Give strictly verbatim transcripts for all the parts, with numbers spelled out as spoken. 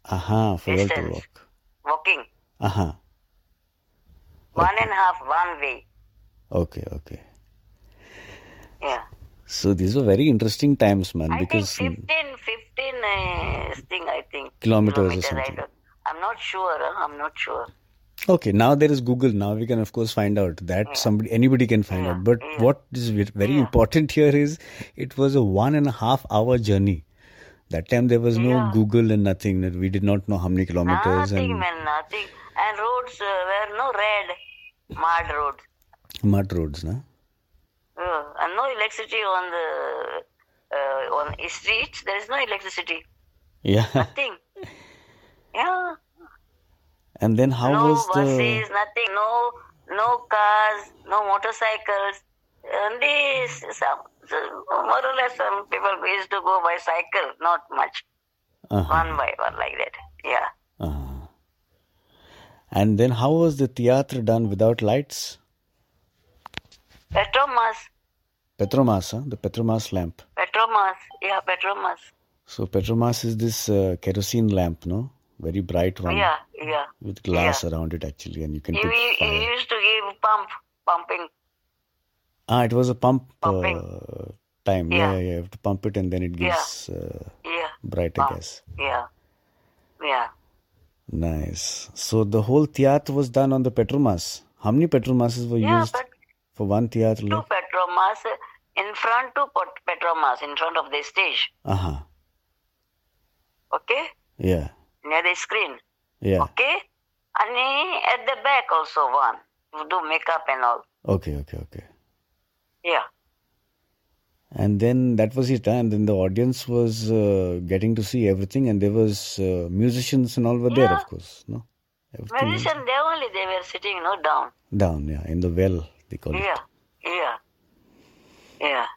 Aha, for you all to Distance. walk. Walking. Aha. One Okay. and a half, one way. Okay, okay. Yeah. So these were very interesting times, man, I think because mm, fifteen, fifteen uh, thing, I think. kilometers or Kilometers, I something. don't. I'm not sure. Huh? I'm not sure. Okay, now there is Google. Now we can, of course, find out that Yeah. somebody, anybody can find Yeah. out. But Yeah. what is ve- very Yeah. important here is it was a one and a half hour journey. That time there was no Yeah. Google and nothing. We did not know how many kilometers Nothing, and man, nothing. And roads uh, were no red, mud roads. mud roads, na? Uh, and no electricity on the uh, on the streets. There is no electricity. Yeah. Nothing. Yeah. And then how no was buses, the? nothing. No, no cars, no motorcycles. Only s- some, so more or less, some people used to go by cycle. Not much. Uh-huh. One by one, like that. Yeah. Uh-huh. And then how was the theatre done without lights? Petromas, Petromas, huh? The Petromas lamp. Petromas. Yeah, Petromas. So Petromas is this uh, kerosene lamp, no? Very bright one. Yeah, yeah. With glass around it actually, and you can He, put he, fire. he used to give pump, pumping. Ah, it was a pump Pumping. uh, time. Yeah. Yeah. yeah, you have to pump it and then it gives uh, Yeah. brighter Pump. gas. Yeah. Yeah. Nice. So the whole theatre was done on the Petromas. How many Petromases were Yeah, used but for one theatre? two Like? Petromas in front, two Pet- Petromas in front of the stage. Uh-huh. Okay? Yeah. Near the screen. Yeah. Okay? And eh, at the back also one. To do makeup and all. Okay, okay, okay. Yeah. And then that was it, huh? And then the audience was uh, getting to see everything, and there was uh, musicians and all were there, Yeah. of course, no? Everything was Musician, they only they were sitting, no, down. down, yeah, in the well, they call Yeah. it. Yeah. Yeah.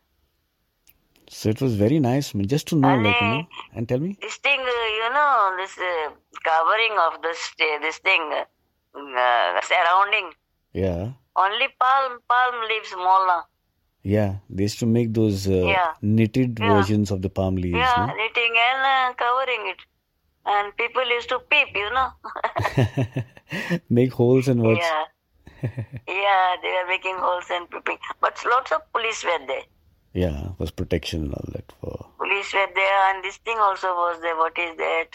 So it was very nice, man, just to know, And, like, you eh, know, and tell me. This thing, uh, you know, this uh, covering of this, uh, this thing, uh, uh, surrounding, Yeah, only palm, palm leaves mola. yeah, they used to make those uh, Yeah. knitted Yeah. versions of the palm leaves, Yeah, no? knitting and uh, covering it. And people used to peep, you know. Make holes and watch. Yeah. Yeah, they were making holes and peeping. But lots of police were there. Yeah, was protection and all that for. Police were there, and this thing also was there. What is that?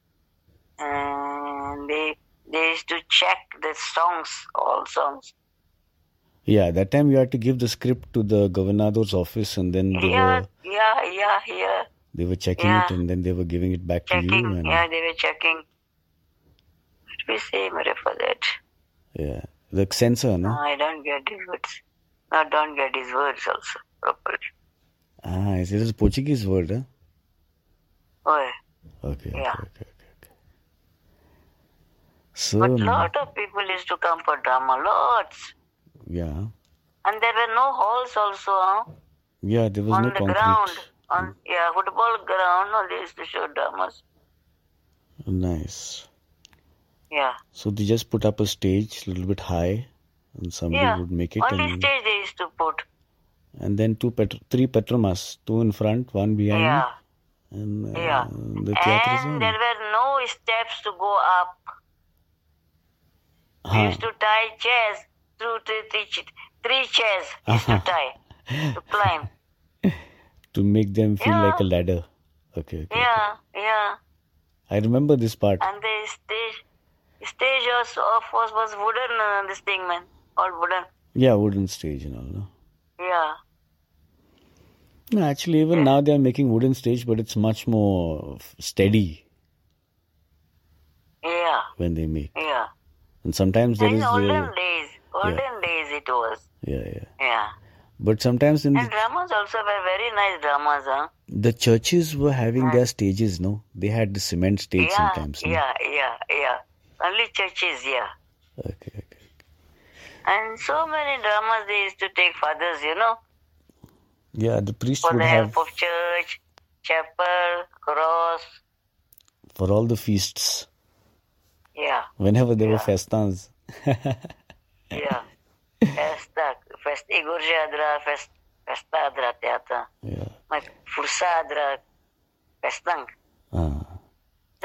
And they they used to check the songs, all songs. Yeah, that time you had to give the script to the governor's office, and then they Yeah, were yeah, yeah, yeah. they were checking Yeah. it, and then they were giving it back to you. Checking. And Yeah, they were checking. What we say, Mare, for that? yeah, the censor, no? No, I don't get these words. I don't get these words also properly. Ah, it is a Portuguese word, huh? Oh, Okay, okay, Yeah. okay, okay, okay. So, but lot of people used to come for drama, lots. yeah, And there were no halls also, huh? yeah, there was On no the concrete. ground. On yeah, football ground, no, they used to show dramas. Nice. Yeah. So they just put up a stage a little bit high, and somebody Yeah. would make it, Only and stage they used to put. and then two pet- three Petromas, two in front, one behind, Yeah. and uh, Yeah. the theatre is And on. there were no steps to go up. We Huh. used to tie chairs through three, three, ch- three chairs used to tie to climb. To make them feel Yeah. like a ladder. Okay, okay. Yeah, yeah. I remember this part. And the stage, stage was, of was, was wooden, uh, this thing, man. All wooden. Yeah, wooden stage and all. No? Yeah. No, actually, even now they are making wooden stage, but it's much more f- steady Yeah, when they make. yeah. And sometimes there In is, olden uh, days, olden days it was. yeah, yeah. Yeah. But sometimes in And the, dramas also were very nice dramas, huh? the churches were having their stages, no? They had the cement stage Yeah, sometimes. No? yeah, yeah, yeah. Only churches, yeah. Okay, okay. And so many dramas they used to take fathers, you know, Yeah, the priest for would the have help of church, chapel, cross. for all the feasts. Yeah, Whenever there were Yeah. festans. yeah. Festa, fest Igurjadra, fest, festadra teata. Yeah. Mas fursadra, festang. Ah.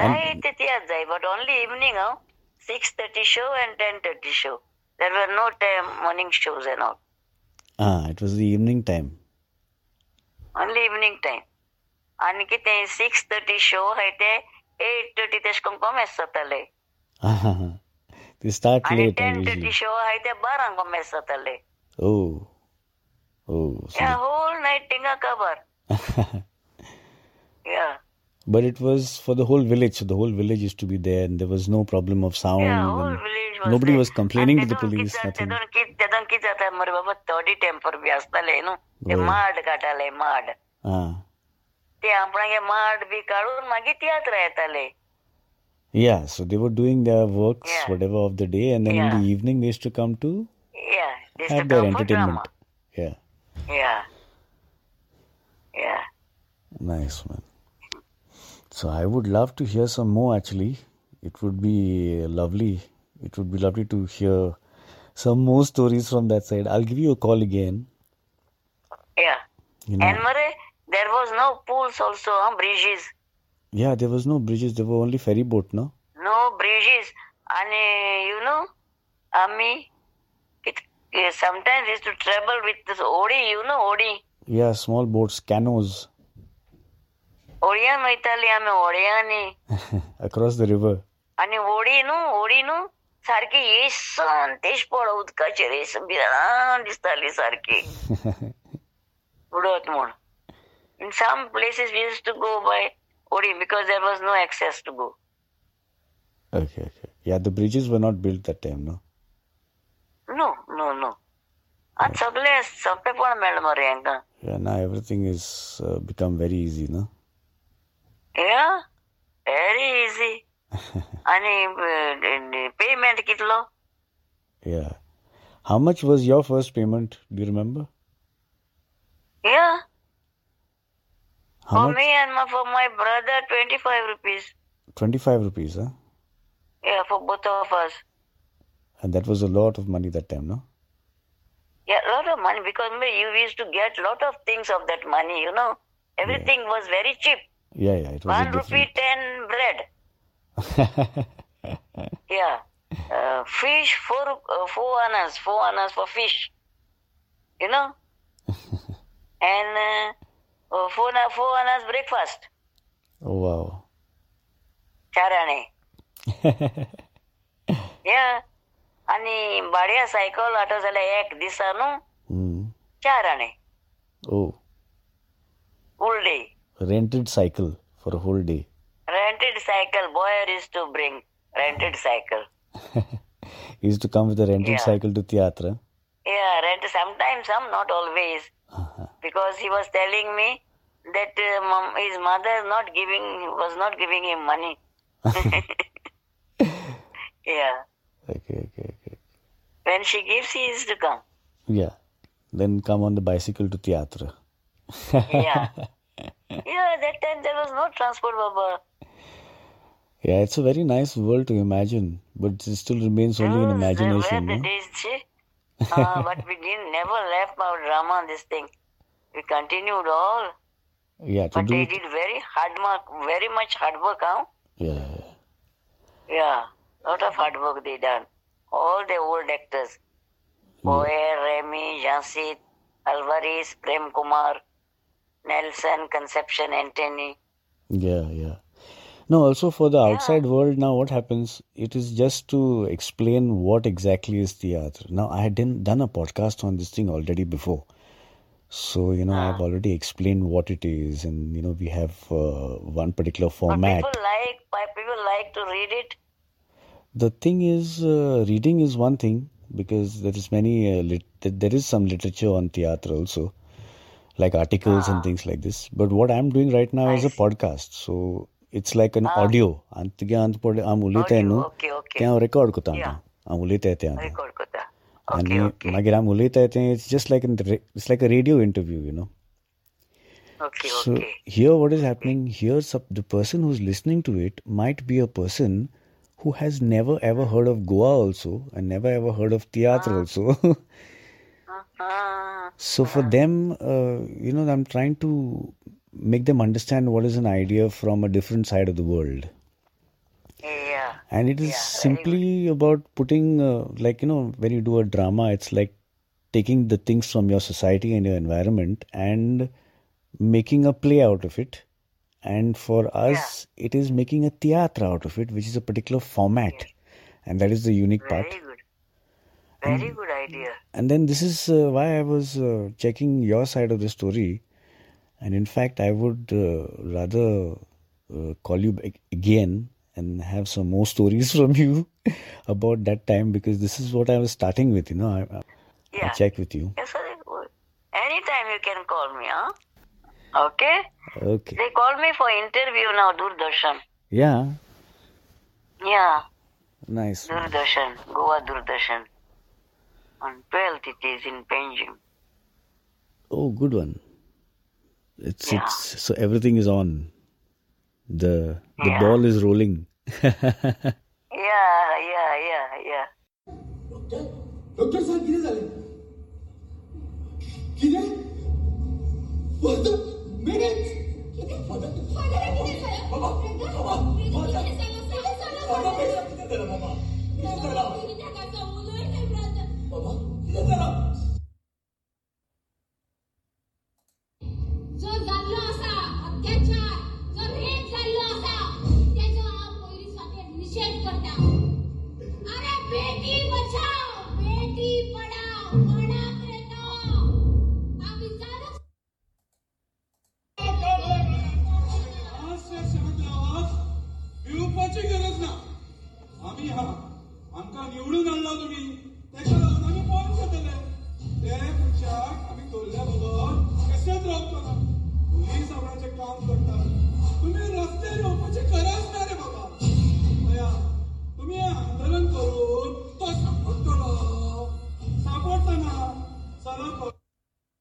I did yeah, but only evening, huh? six thirty show and ten thirty show. There were no time morning shows and all. Ah, it was the evening time. Only evening time. And kite six thirty show haite eight thirty teshkon komes satale. Ah, they start And late. ten usually. thirty show haite baran komes satale. Oh. Oh. So Yeah, whole night tinga cover. Yeah. But it was for the whole village. So the whole village used to be there, and there was no problem of sound. Yeah, whole and village was nobody there. was complaining to And the they don't police. kid- Nothing. They don't kid, they don't kid jata mari baba thirty temper bhi astale no. Te Oh. mad katale mad. Ah. Te apnage mad bhi kadun magi tiyatra etale. Yeah. So they were doing their works, Yeah. whatever of the day, and then in Yeah. the evening they used to come to Yeah, this have to their come for drama. entertainment. Yeah. Yeah. Yeah. Nice, man. So I would love to hear some more actually. It would be lovely. It would be lovely to hear some more stories from that side. I'll give you a call again. Yeah. You know. And Mare, there was no pools also, huh? Bridges. Yeah, there was no bridges. There were only ferry boat, no? No bridges. And uh, you know, Ami, it, uh, sometimes used to travel with this Odi, you know, Odi. Yeah, small boats, canoes ઓળિયા મૈતાલી અમે ઓળિયાની across the river. અને ઓળીનું ઓળીનું સારખી એ શાંતિશ પડ ઉદકાचे रे बिरान दिसताली सारखी उडत म्हण. In some places we used to go by Odi because there was no access to go. Okay, okay. Yeah, the bridges were not built that time, no? No, no, no. आज सगळे सगळे पण मेळ मरे हांकां. Yeah, now everything is uh, become very easy, no? Yeah, very easy. आणि payment कितलो? Yeah. How much was your first payment? Do you remember? Yeah. How For much? me and my, for my brother, twenty-five rupees. twenty-five rupees, huh? Yeah, for both of us. And that was a lot of money that time, no? Yeah, a lot of money because me, you used to get a lot of things of that money, you know. Everything was very cheap. Yeah, yeah, it was One a rupee, different. ten bread. Yeah. Uh, fish, four, uh, four annas, four annas for fish. You know? And uh, uh, four, na- four annas breakfast. Oh, wow. Charane. Yeah. आणि भाड्या cycle auto जाल्यार एक दिसानू Hmm. चार आणे Oh, full day. rented cycle for a whole day. Rented cycle, boy used to bring rented cycle. He used to come with a rented Yeah. cycle to theatre. Yeah, rent sometimes, some not always, Uh-huh. because he was telling me that uh, mom, his mother not giving was not giving him money. Yeah, Okay, okay, okay. when she gives, he used to come. Yeah. Then come on the bicycle to theatre. Yeah, yeah. That time there was no transport, Baba. Yeah, it's a very nice world to imagine, but it still remains only an Those imagination. were the No? days, che. Uh, but we didn't never left our drama on this thing. We continued all, Yeah, to but do they it. did very hard work, very much hard work, huh? Yeah, yeah. Yeah, lot of hard work they done. All the old actors, Boyer, Remy, Jansit, Alvarez, Prem Kumar, Nelson, Conception, Anthony. Yeah, yeah. No, also for the outside world now, what happens? It is just to explain what exactly is theatre. Now, I had done, done a podcast on this thing already before. So, you know, I've already explained what it is, and, you know, we have uh, one particular But format. people like, people like to read it. The thing is, uh, reading is one thing, because there is many, uh, lit- there is some literature on theatre also, like articles and things like this. But what I'm doing right now is a podcast. So it's like an audio. Antige antpode am ulita Audio, enu okay, okay. kya record kota Yeah. am ulita ete anta. Record kota. And Okay, okay. magir am ulita ete it's just like an it's like a radio interview, you know. Okay, So okay. here what is happening here, sup- the person who's listening to it might be a person who has never ever heard of Goa also, and never ever heard of theatre also. Uh, So for them, uh, you know, I'm trying to make them understand what is an idea from a different side of the world. Yeah. And it is Yeah, very simply about putting, uh, like, you know, when you do a drama, it's like taking the things from your society and your environment and making a play out of it. And for us, it is making a theatre out of it, which is a particular format. Yes. And that is the unique part. Very good. Very good idea. And then this is uh, why I was uh, checking your side of the story. And in fact, I would uh, rather uh, call you back again and have some more stories from you about that time, because this is what I was starting with, you know. I, I, I Yeah. check with you. Yes, very good. Anytime you can call me, huh? Okay? Okay. They call me for interview now, Doordarshan. Yeah. Yeah, Nice. Doordarshan, Goa Doordarshan. On twelfth it is in Panjim. Oh, good one. It's Yeah. it's so everything is on. The the Yeah. ball is rolling. Yeah, yeah, yeah, yeah. Doctor doctor साहेब किती झाले किती फक्त minute किती फक्त बाबा बाबा बाबा बाबा किती झालं बाबा